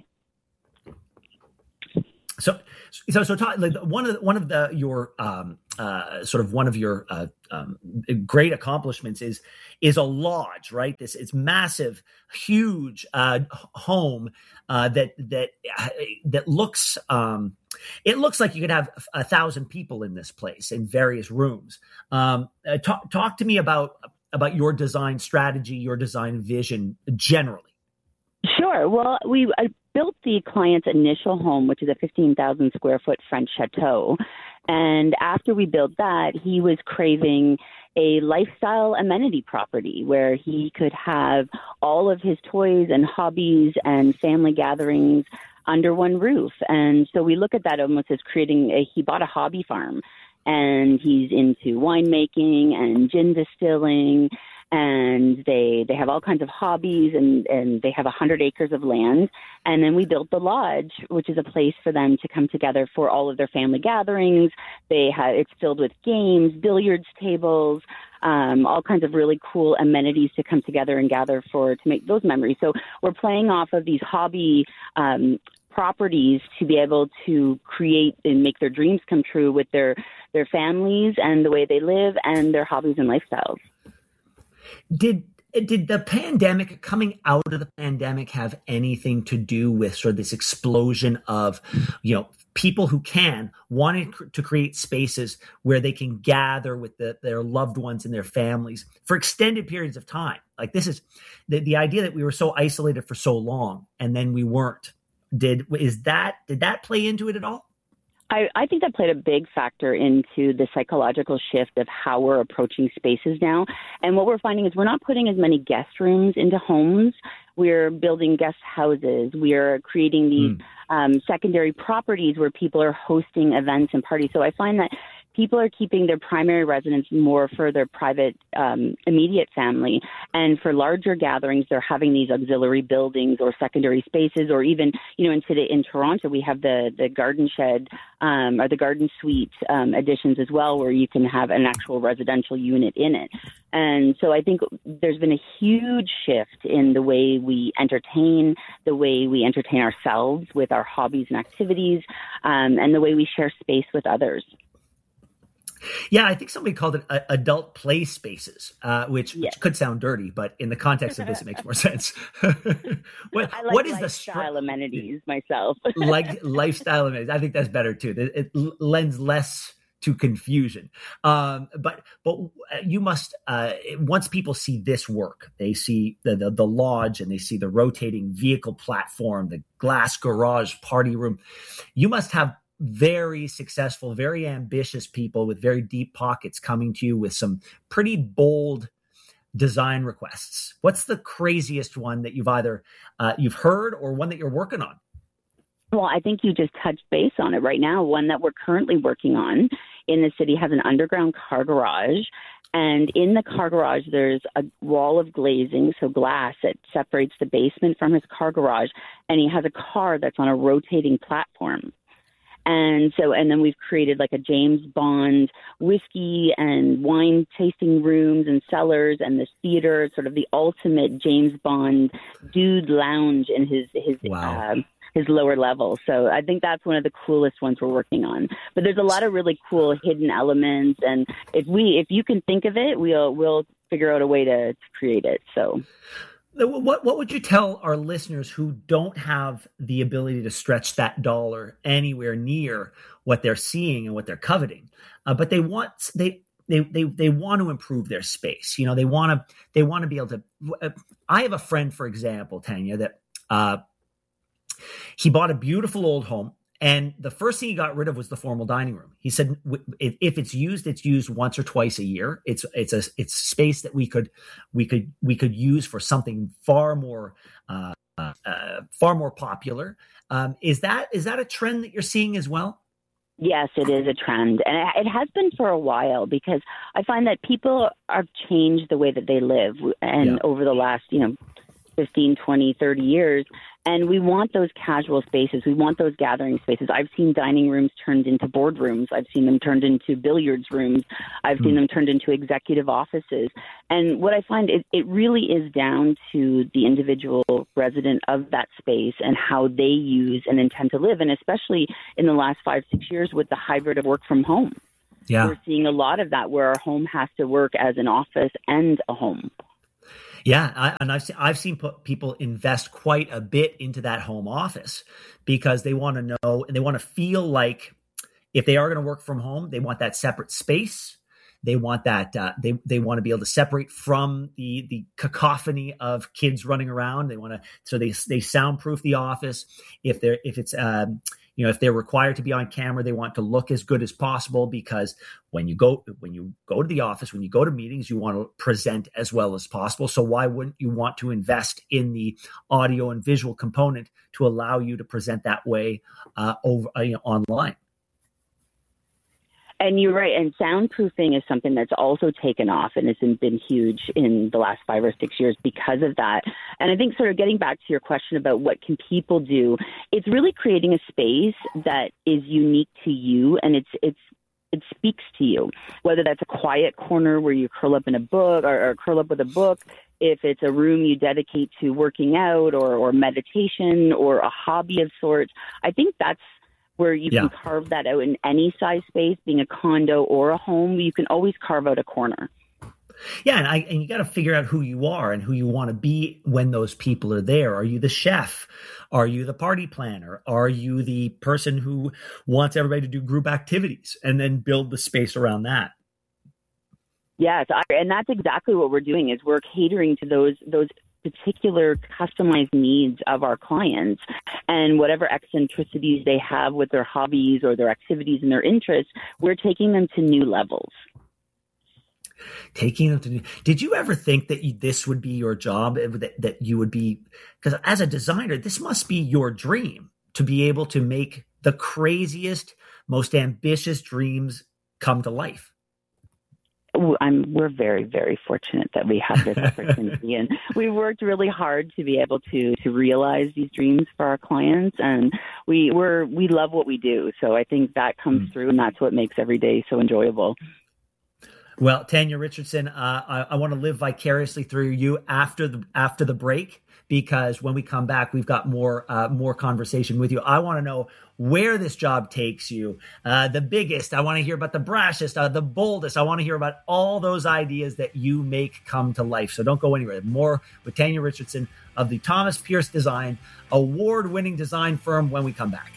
So, so, so, talk, like one of the, one of the your um, uh, sort of one of your uh, um, great accomplishments is is a lodge, right? This it's massive, huge uh, home uh, that that that looks um, it looks like you could have a thousand people in this place in various rooms. Um, uh, talk talk to me about about your design strategy, your design vision generally. Sure. Well, we I built the client's initial home, which is a fifteen thousand square foot French chateau. And after we built that, he was craving a lifestyle amenity property where he could have all of his toys and hobbies and family gatherings under one roof. And so we look at that almost as creating a, he bought a hobby farm, and he's into winemaking and gin distilling. And they they have all kinds of hobbies, and, and they have one hundred acres of land. And then we built the lodge, which is a place for them to come together for all of their family gatherings. They have it's filled with games, billiards tables, um, all kinds of really cool amenities to come together and gather for to make those memories. So we're playing off of these hobby um, properties to be able to create and make their dreams come true with their their families and the way they live and their hobbies and lifestyles. Did did the pandemic, coming out of the pandemic, have anything to do with sort of this explosion of, you know, people who can wanting to create spaces where they can gather with the, their loved ones and their families for extended periods of time? Like this is the, the idea that we were so isolated for so long and then we weren't. Did is that did that play into it at all? I, I think that played a big factor into the psychological shift of how we're approaching spaces now. And what we're finding is we're not putting as many guest rooms into homes. We're building guest houses. We're creating these mm. um, secondary properties where people are hosting events and parties. So I find that people are keeping their primary residence more for their private, um, immediate family. And for larger gatherings, they're having these auxiliary buildings or secondary spaces, or even, you know, in today in Toronto, we have the, the garden shed um, or the garden suite um, additions as well, where you can have an actual residential unit in it. And so I think there's been a huge shift in the way we entertain, the way we entertain ourselves with our hobbies and activities, um, and the way we share space with others. Yeah, I think somebody called it uh, adult play spaces, uh, which, yes. which could sound dirty, but in the context of this, it makes more sense. what, I like what is the lifestyle stri- amenities myself? like lifestyle amenities. I think that's better too. It, it lends less to confusion. Um, but but you must uh, once people see this work, they see the, the the lodge and they see the rotating vehicle platform, the glass garage party room. You must have very successful, very ambitious people with very deep pockets coming to you with some pretty bold design requests. What's the craziest one that you've either uh, you've heard or one that you're working on? Well, I think you just touched base on it right now. One that we're currently working on in the city has an underground car garage. And in the car garage, there's a wall of glazing, so glass that separates the basement from his car garage. And he has a car that's on a rotating platform. And so, and then we've created like a James Bond whiskey and wine tasting rooms and cellars, and this theater, sort of the ultimate James Bond dude lounge in his his wow. uh, his lower level. So I think that's one of the coolest ones we're working on. But there's a lot of really cool hidden elements, and if we if you can think of it, we'll we'll figure out a way to, to create it. So. What what would you tell our listeners who don't have the ability to stretch that dollar anywhere near what they're seeing and what they're coveting, uh, but they want they they they they want to improve their space? You know, they want to they want to be able to. Uh, I have a friend, for example, Tanya, that uh, he bought a beautiful old home. And the first thing he got rid of was the formal dining room. He said, if it's used, it's used once or twice a year. It's it's a it's space that we could we could we could use for something far more uh, uh, far more popular. Um, is that is that a trend that you're seeing as well? Yes, it is a trend. And it has been for a while, because I find that people have changed the way that they live and yeah. over the last, you know, fifteen, twenty, thirty years. And we want those casual spaces. We want those gathering spaces. I've seen dining rooms turned into boardrooms. I've seen them turned into billiards rooms. I've mm. seen them turned into executive offices. And what I find, it, it really is down to the individual resident of that space and how they use and intend to live. And especially in the last five, six years with the hybrid of work from home. Yeah. We're seeing a lot of that, where our home has to work as an office and a home. Yeah, I, and I've seen, I've seen people invest quite a bit into that home office, because they want to know and they want to feel like if they are going to work from home, they want that separate space. They want that uh, they they want to be able to separate from the the cacophony of kids running around. They want to so they they soundproof the office. If they're if it's um, you know if they're required to be on camera, they want to look as good as possible, because when you go when you go to the office, when you go to meetings, you want to present as well as possible. So why wouldn't you want to invest in the audio and visual component to allow you to present that way uh, over uh, you know, online? And you're right. And soundproofing is something that's also taken off and has been huge in the last five or six years because of that. And I think sort of getting back to your question about what can people do, it's really creating a space that is unique to you, and it's it's it speaks to you, whether that's a quiet corner where you curl up in a book or, or curl up with a book, if it's a room you dedicate to working out or, or meditation or a hobby of sorts. I think that's where you yeah. can carve that out in any size space, being a condo or a home. You can always carve out a corner. Yeah, and, I, and you got to figure out who you are and who you want to be when those people are there. Are you the chef? Are you the party planner? Are you the person who wants everybody to do group activities and then build the space around that? Yes, and that's exactly what we're doing, is we're catering to those those particular customized needs of our clients, and whatever eccentricities they have with their hobbies or their activities and their interests, we're taking them to new levels. Taking them to new, did you ever think that you, this would be your job, that, that you would be, because as a designer, this must be your dream, to be able to make the craziest, most ambitious dreams come to life. I'm, we're very, very fortunate that we have this opportunity, and we worked really hard to be able to to realize these dreams for our clients, and we we're, we love what we do. So I think that comes mm. through, and that's what makes every day so enjoyable. Well, Tanya Richardson, uh, I, I want to live vicariously through you after the after the break, because when we come back, we've got more uh, more conversation with you. I want to know where this job takes you, uh, the biggest. I want to hear about the brashest, uh, the boldest. I want to hear about all those ideas that you make come to life. So don't go anywhere. More with Tanya Richardson of the Thomas Pierce Design, award-winning design firm, when we come back.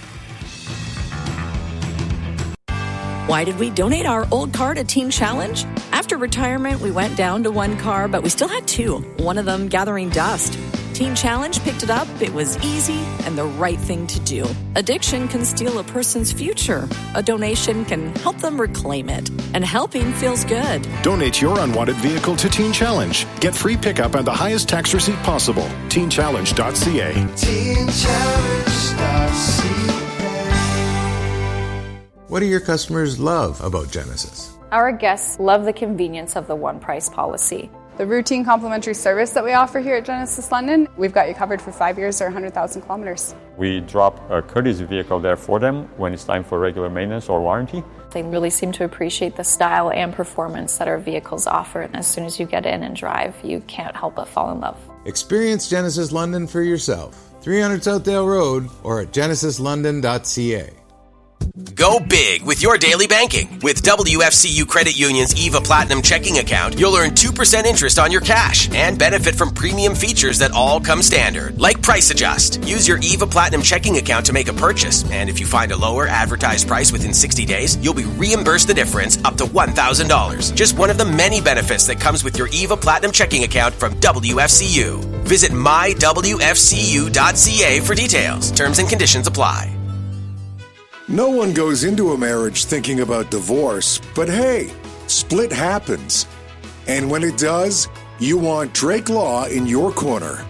Why did we donate our old car to Teen Challenge? After retirement, we went down to one car, but we still had two, one of them gathering dust. Teen Challenge picked it up. It was easy and the right thing to do. Addiction can steal a person's future. A donation can help them reclaim it. And helping feels good. Donate your unwanted vehicle to Teen Challenge. Get free pickup and the highest tax receipt possible. teen challenge dot c a. teen challenge dot c a. What do your customers love about Genesis? Our guests love the convenience of the one price policy. The routine complimentary service that we offer here at Genesis London, we've got you covered for five years or one hundred thousand kilometers. We drop a courtesy vehicle there for them when it's time for regular maintenance or warranty. They really seem to appreciate the style and performance that our vehicles offer. And as soon as you get in and drive, you can't help but fall in love. Experience Genesis London for yourself. three hundred Southdale Road or at genesis london dot c a. Go big with your daily banking. With W F C U Credit Union's Eva Platinum checking account, you'll earn two percent interest on your cash and benefit from premium features that all come standard, like Price Adjust. Use your Eva Platinum checking account to make a purchase, and if you find a lower advertised price within sixty days, you'll be reimbursed the difference up to one thousand dollars. Just one of the many benefits that comes with your Eva Platinum checking account from W F C U. Visit my w f c u dot c a for details. Terms and conditions apply. No one goes into a marriage thinking about divorce, but hey, split happens. And when it does, you want Drake Law in your corner.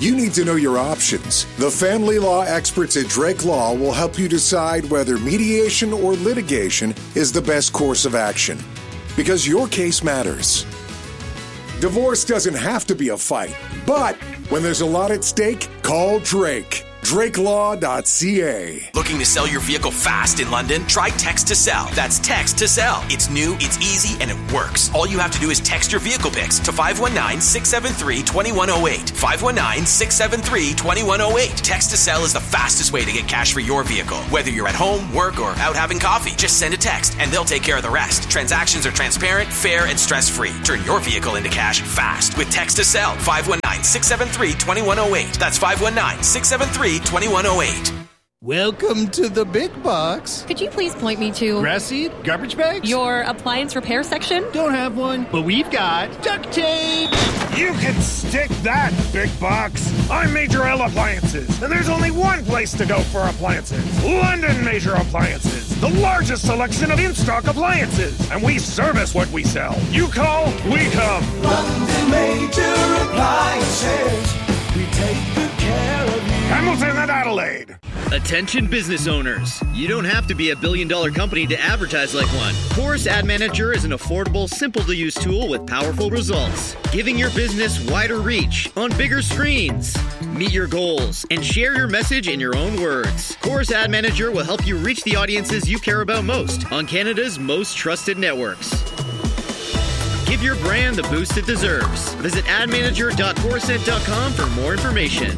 You need to know your options. The family law experts at Drake Law will help you decide whether mediation or litigation is the best course of action. Because your case matters. Divorce doesn't have to be a fight, but when there's a lot at stake, call Drake. Drake Law dot C A. Looking to sell your vehicle fast in London? Try Text to Sell. That's Text to Sell. It's new, it's easy, and it works. All you have to do is text your vehicle pics to five one nine, six seven three, two one zero eight. five one nine, six seven three, two one zero eight. Text to Sell is the fastest way to get cash for your vehicle. Whether you're at home, work, or out having coffee, just send a text and they'll take care of the rest. Transactions are transparent, fair, and stress-free. Turn your vehicle into cash fast with Text to Sell. five one nine, six seven three, two one zero eight. That's five one nine, six seven three, two one zero eight. Welcome to the big box. Could you please point me to grass seed, garbage bags, your appliance repair section? Don't have one, but we've got duct tape. You can stick that, big box. I'm Major L Appliances, and there's only one place to go for appliances. London Major Appliances, the largest selection of in-stock appliances, and we service what we sell. You call, we come. London Major Appliances, we take good care of you. Hamilton and Adelaide. Attention business owners. You don't have to be a billion dollar company to advertise like one. Chorus Ad Manager is an affordable, simple to use tool with powerful results, giving your business wider reach on bigger screens. Meet your goals and share your message in your own words. Chorus Ad Manager will help you reach the audiences you care about most on Canada's most trusted networks. Give your brand the boost it deserves. Visit ad manager dot corset dot com for more information.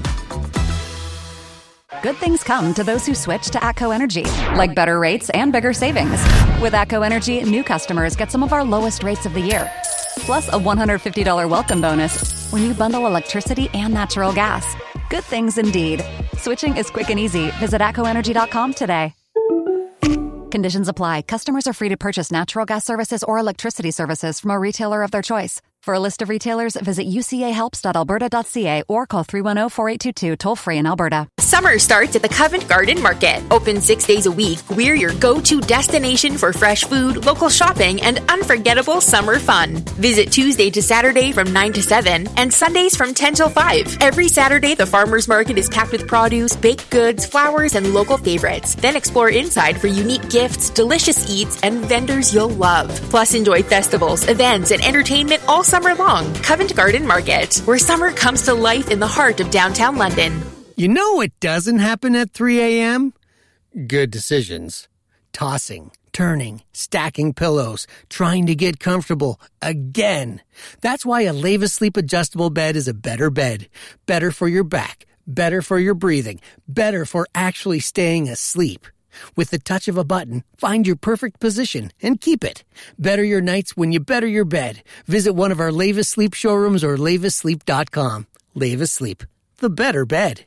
Good things come to those who switch to ATCO Energy, like better rates and bigger savings. With ATCO Energy, new customers get some of our lowest rates of the year, plus a one hundred fifty dollars welcome bonus when you bundle electricity and natural gas. Good things indeed. Switching is quick and easy. Visit atco energy dot com today. Conditions apply. Customers are free to purchase natural gas services or electricity services from a retailer of their choice. For a list of retailers, visit u c a helps dot alberta dot c a or call three one zero, four eight two two toll free in Alberta. Summer starts at the Covent Garden Market. Open six days a week, we're your go-to destination for fresh food, local shopping, and unforgettable summer fun. Visit Tuesday to Saturday from nine to seven and Sundays from ten till five. Every Saturday, the farmers market is packed with produce, baked goods, flowers, and local favorites. Then explore inside for unique gifts, delicious eats, and vendors you'll love. Plus, enjoy festivals, events, and entertainment all summer long. Covent Garden Market, where summer comes to life in the heart of downtown London. You know what doesn't happen at three a.m.? Good decisions. Tossing, turning, stacking pillows, trying to get comfortable again. That's why a Leva Sleep adjustable bed is a better bed. Better for your back, better for your breathing, better for actually staying asleep. With the touch of a button, find your perfect position and keep it. Better your nights when you better your bed. Visit one of our Leva Sleep showrooms or leva sleep dot com. Leva Sleep, the better bed.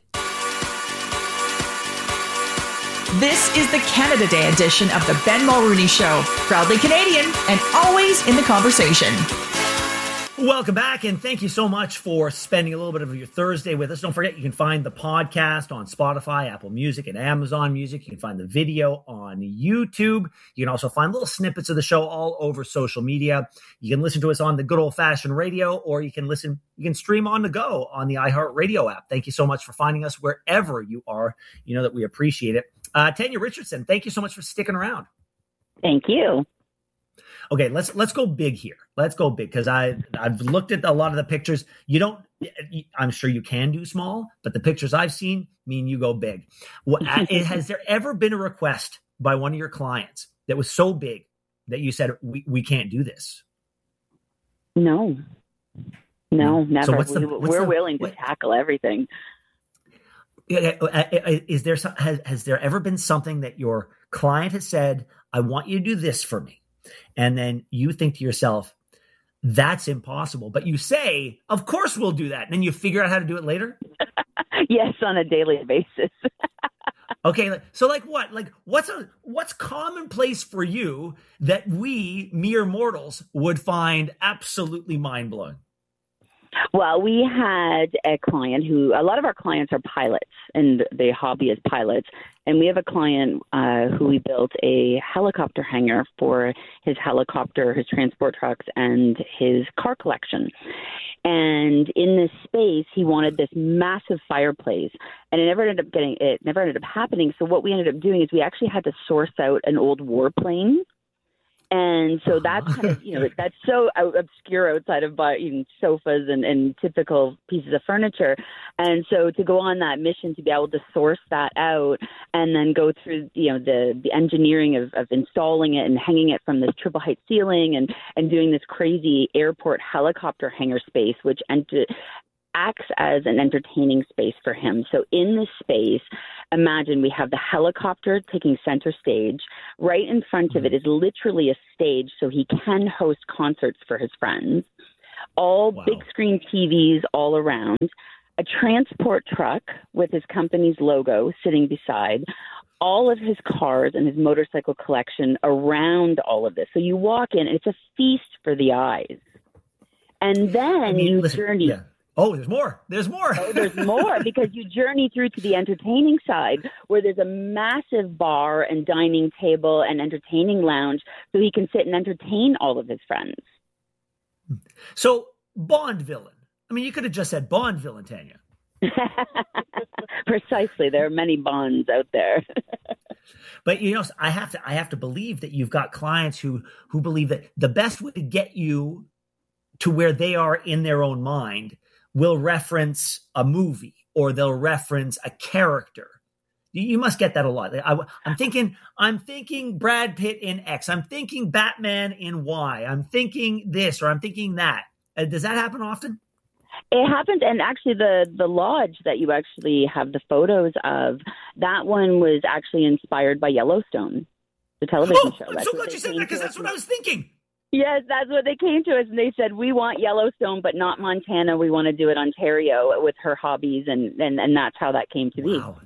This is the Canada Day edition of the Ben Mulrooney Show. Proudly Canadian and always in the conversation. Welcome back, and thank you so much for spending a little bit of your Thursday with us. Don't forget, you can find the podcast on Spotify, Apple Music, and Amazon Music. You can find the video on YouTube. You can also find little snippets of the show all over social media. You can listen to us on the good old-fashioned radio, or you can listen, you can stream on the go on the iHeartRadio app. Thank you so much for finding us wherever you are. You know that we appreciate it. Uh, Tanya Richardson, thank you so much for sticking around. Thank you. Okay, let's let's go big here. Let's go big because I I've looked at a lot of the pictures. You don't. I'm sure you can do small, but the pictures I've seen mean you go big. What, has there ever been a request by one of your clients that was so big that you said we, we can't do this? No, no, never. So what's the, we, what's we're the, willing to what, tackle everything. Is there some, has has there ever been something that your client has said, "I want you to do this for me," and then you think to yourself, that's impossible. But you say, of course we'll do that. And then you figure out how to do it later? Yes, on a daily basis. Okay. So like what? Like what's a, what's commonplace for you that we mere mortals would find absolutely mind blowing? Well, we had a client who, a lot of our clients are pilots and the hobby is pilots. And we have a client uh, who we built a helicopter hangar for his helicopter, his transport trucks, and his car collection. And in this space, he wanted this massive fireplace, and it never ended up getting, it never ended up happening. So what we ended up doing is we actually had to source out an old warplane. And so that's kind of, you know, that's so obscure outside of you know, sofas and, and typical pieces of furniture. And so to go on that mission, to be able to source that out and then go through, you know, the, the engineering of, of installing it and hanging it from this triple height ceiling and, and doing this crazy airport helicopter hangar space, which ent- acts as an entertaining space for him. So in this space, imagine we have the helicopter taking center stage. Right in front of it is literally a stage so he can host concerts for his friends. All wow. big screen T Vs all around. A transport truck with his company's logo sitting beside. All of his cars and his motorcycle collection around all of this. So you walk in and it's a feast for the eyes. And then I mean, you listen, journey... Yeah. Oh, there's more. There's more. oh, there's more because you journey through to the entertaining side where there's a massive bar and dining table and entertaining lounge so he can sit and entertain all of his friends. So Bond villain. I mean, you could have just said Bond villain, Tanya. Precisely. There are many Bonds out there. But, you know, I have to I have to believe that you've got clients who who believe that the best way to get you to where they are in their own mind will reference a movie or they'll reference a character. You, you must get that a lot. I, I'm thinking, I'm thinking Brad Pitt in X. I'm thinking Batman in Y. I'm thinking this or I'm thinking that. Uh, does that happen often? It happens, and actually the, the lodge that you actually have the photos of, that one was actually inspired by Yellowstone, the television oh, show. I'm That's so glad you said that because that's what I was thinking. Yes, that's what they came to us, and they said, we want Yellowstone, but not Montana. We want to do it Ontario with her hobbies, and, and, and that's how that came to be. Wow.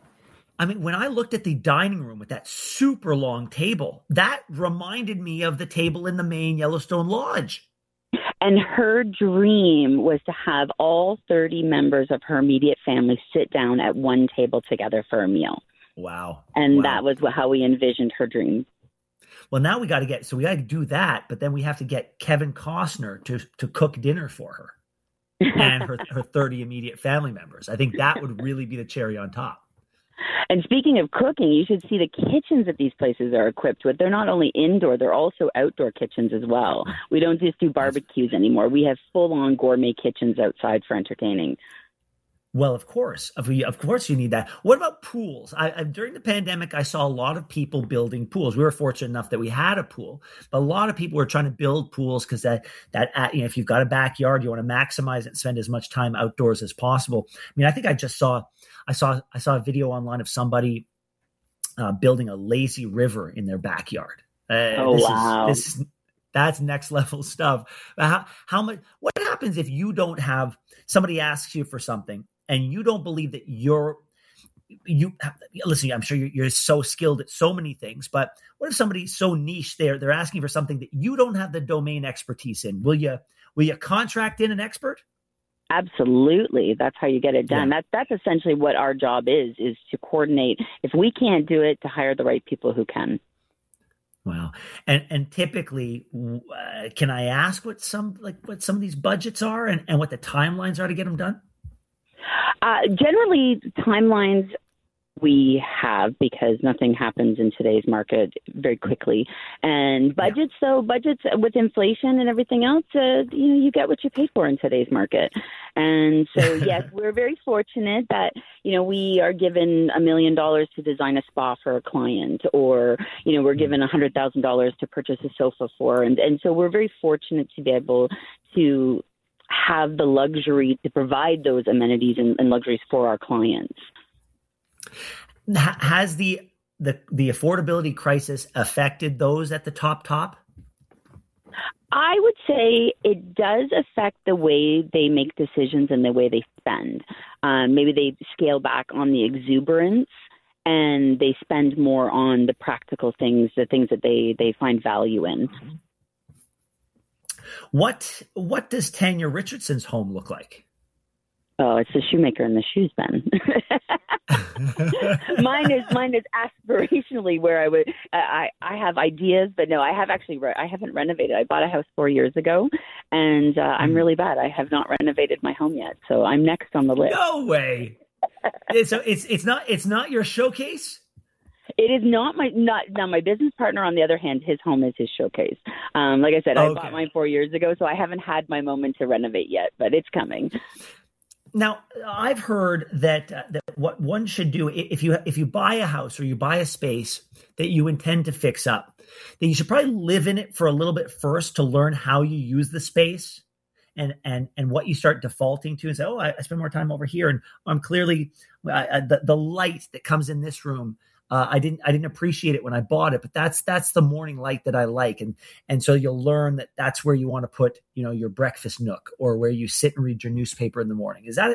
I mean, when I looked at the dining room with that super long table, that reminded me of the table in the main Yellowstone Lodge. And her dream was to have all thirty members of her immediate family sit down at one table together for a meal. Wow. And wow. that was how we envisioned her dream. Well, now we got to get, so we got to do that, but then we have to get Kevin Costner to, to cook dinner for her and her, her thirty immediate family members. I think that would really be the cherry on top. And speaking of cooking, you should see the kitchens that these places are equipped with. They're not only indoor, they're also outdoor kitchens as well. We don't just do barbecues anymore. We have full-on gourmet kitchens outside for entertaining. Well, of course. Of, of course you need that. What about pools? I, I, during the pandemic, I saw a lot of people building pools. We were fortunate enough that we had a pool, but a lot of people were trying to build pools because that, that you know, if you've got a backyard, you want to maximize it and spend as much time outdoors as possible. I mean, I think I just saw, I saw, I saw a video online of somebody uh, building a lazy river in their backyard. Uh, oh, this wow. Is, this, that's next level stuff. How, how much, what happens if you don't have, somebody asks you for something and you don't believe that you're, you listen, I'm sure you're, you're so skilled at so many things, but what if somebody's so niche there, they're asking for something that you don't have the domain expertise in? Will you, will you contract in an expert? Absolutely. That's how you get it done. Yeah. That's, that's essentially what our job is, is to coordinate. If we can't do it, to hire the right people who can. Wow. And and typically, uh, can I ask what some like what some of these budgets are and, and what the timelines are to get them done? Uh, generally, timelines we have because nothing happens in today's market very quickly. And budgets, yeah. so budgets with inflation and everything else, uh, you know, you get what you pay for in today's market. And so, yes, we're very fortunate that, you know, we are given a million dollars to design a spa for a client, or, you know, we're given a hundred thousand dollars to purchase a sofa for. And, and so we're very fortunate to be able to have the luxury to provide those amenities and, and luxuries for our clients. Has the, the the affordability crisis affected those at the top top? I would say it does affect the way they make decisions and the way they spend. Um, maybe they scale back on the exuberance and they spend more on the practical things, the things that they, they find value in. What what does Tanya Richardson's home look like? Oh, it's the shoemaker and the shoes, Ben. mine is mine is aspirationally where I would. I I have ideas, but no, I have actually. Re- I haven't renovated. I bought a house four years ago, and uh, I'm really bad. I have not renovated my home yet, so I'm next on the list. No way. So it's it's not it's not your showcase. It is not my not now. My business partner, on the other hand, his home is his showcase. Um, like I said, I Okay. bought mine four years ago, so I haven't had my moment to renovate yet, but it's coming. Now, I've heard that uh, that what one should do i- if you if you buy a house or you buy a space that you intend to fix up, that you should probably live in it for a little bit first to learn how you use the space and and and what you start defaulting to, and say, oh, I, I spend more time over here, and I'm clearly I, I, the the light that comes in this room. Uh, I didn't I didn't appreciate it when I bought it, but that's that's the morning light that I like, and and so you'll learn that that's where you want to put, you know, your breakfast nook or where you sit and read your newspaper in the morning. Is that